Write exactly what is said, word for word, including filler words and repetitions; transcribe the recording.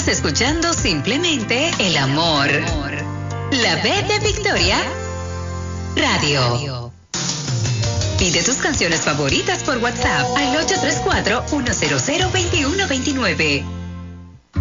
Estás escuchando simplemente el amor. La B de Victoria Radio. Pide tus canciones favoritas por WhatsApp al ocho tres cuatro, uno cero cero, dos uno dos nueve.